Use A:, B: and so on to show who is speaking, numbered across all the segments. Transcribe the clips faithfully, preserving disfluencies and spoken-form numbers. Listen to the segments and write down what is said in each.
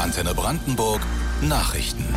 A: Antenne Brandenburg Nachrichten.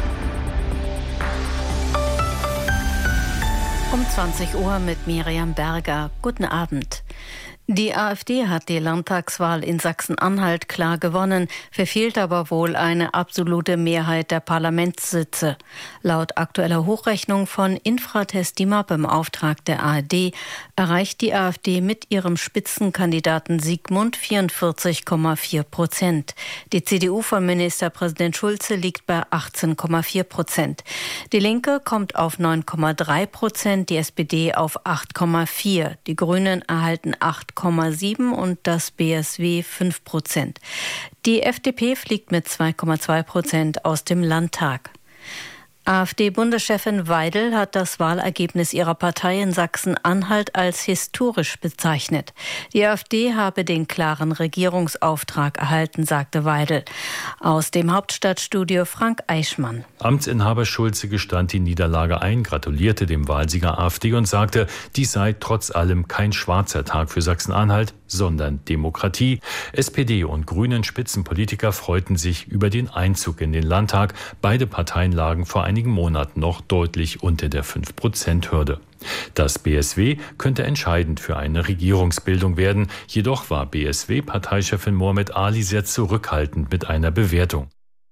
B: Um zwanzig Uhr mit Miriam Berger. Guten Abend. Die AfD hat die Landtagswahl in Sachsen-Anhalt klar gewonnen, verfehlt aber wohl eine absolute Mehrheit der Parlamentssitze. Laut aktueller Hochrechnung von Infratest DIMAP im Auftrag der A R D erreicht die AfD mit ihrem Spitzenkandidaten Sigmund vierundvierzig Komma vier Prozent. Die C D U von Ministerpräsident Schulze liegt bei achtzehn Komma vier Prozent. Die Linke kommt auf neun Komma drei Prozent, die S P D auf acht Komma vier. Die Grünen erhalten acht Komma sieben und das B S W fünf Prozent. Die F D P fliegt mit zwei Komma zwei Prozent aus dem Landtag. AfD-Bundeschefin Weidel hat das Wahlergebnis ihrer Partei in Sachsen-Anhalt als historisch bezeichnet. Die AfD habe den klaren Regierungsauftrag erhalten, sagte Weidel. Aus dem Hauptstadtstudio Frank Eichmann.
C: Amtsinhaber Schulze gestand die Niederlage ein, gratulierte dem Wahlsieger AfD und sagte, dies sei trotz allem kein schwarzer Tag für Sachsen-Anhalt, sondern Demokratie. S P D und Grünen Spitzenpolitiker freuten sich über den Einzug in den Landtag. Beide Parteien lagen vor einigen Monaten noch deutlich unter der fünf Prozent Hürde. Das B S W könnte entscheidend für eine Regierungsbildung werden. Jedoch war B S W-Parteichefin Mohamed Ali sehr zurückhaltend mit einer Bewertung.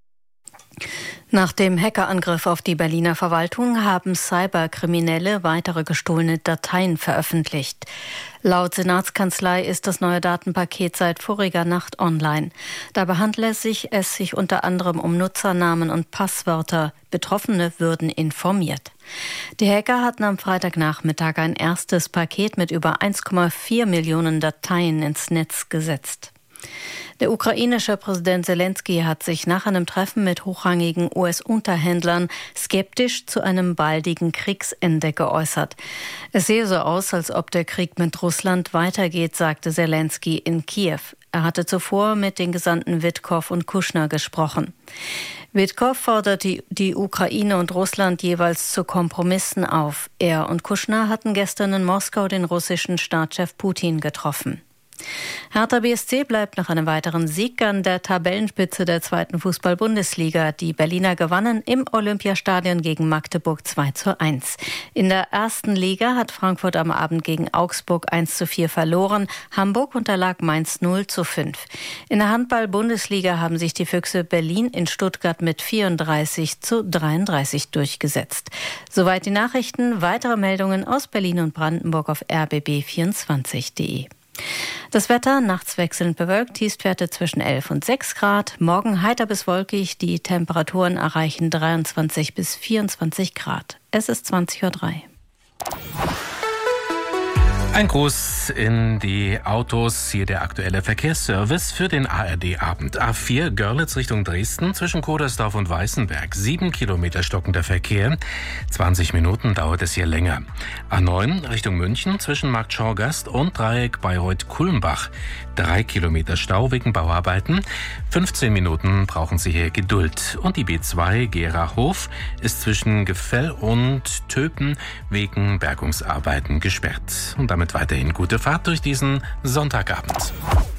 B: Nach dem Hackerangriff auf die Berliner Verwaltung haben Cyberkriminelle weitere gestohlene Dateien veröffentlicht. Laut Senatskanzlei ist das neue Datenpaket seit voriger Nacht online. Dabei handelt es sich, es sich unter anderem um Nutzernamen und Passwörter. Betroffene würden informiert. Die Hacker hatten am Freitagnachmittag ein erstes Paket mit über eins Komma vier Millionen Dateien ins Netz gesetzt. Der ukrainische Präsident Zelensky hat sich nach einem Treffen mit hochrangigen U S-Unterhändlern skeptisch zu einem baldigen Kriegsende geäußert. Es sehe so aus, als ob der Krieg mit Russland weitergeht, sagte Zelensky in Kiew. Er hatte zuvor mit den Gesandten Witkow und Kushner gesprochen. Witkow fordert die, die Ukraine und Russland jeweils zu Kompromissen auf. Er und Kushner hatten gestern in Moskau den russischen Staatschef Putin getroffen. Hertha B S C bleibt nach einem weiteren Sieg an der Tabellenspitze der zweiten Fußball-Bundesliga. Die Berliner gewannen im Olympiastadion gegen Magdeburg zwei zu eins. In der ersten Liga hat Frankfurt am Abend gegen Augsburg eins zu vier verloren. Hamburg unterlag Mainz null zu fünf. In der Handball-Bundesliga haben sich die Füchse Berlin in Stuttgart mit vierunddreißig zu dreiunddreißig durchgesetzt. Soweit die Nachrichten. Weitere Meldungen aus Berlin und Brandenburg auf r b b vierundzwanzig punkt de. Das Wetter, nachts wechselnd bewölkt, Tiefstwerte zwischen elf und sechs Grad. Morgen heiter bis wolkig, die Temperaturen erreichen dreiundzwanzig bis vierundzwanzig Grad. Es ist zwanzig Uhr drei.
D: Ein Gruß in die Autos, hier der aktuelle Verkehrsservice für den A R D-Abend. A vier Görlitz Richtung Dresden zwischen Kodersdorf und Weißenberg. Sieben Kilometer stockender Verkehr. zwanzig Minuten dauert es hier länger. A neun Richtung München zwischen Markt Schorgast und Dreieck Bayreuth-Kulmbach. Drei Kilometer Stau wegen Bauarbeiten. fünfzehn Minuten brauchen Sie hier Geduld. Und die B zwei Gera-Hof ist zwischen Gefell und Töpen wegen Bergungsarbeiten gesperrt. Und damit weiterhin gute Fahrt durch diesen Sonntagabend.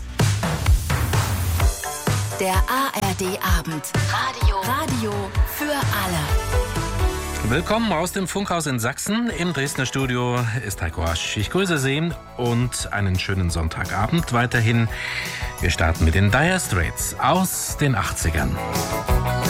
E: Der A R D-Abend. Radio. Radio für alle.
D: Willkommen aus dem Funkhaus in Sachsen. Im Dresdner Studio ist Heiko Asch. Ich grüße Sie und einen schönen Sonntagabend weiterhin. Wir starten mit den Dire Straits aus den achtzigern.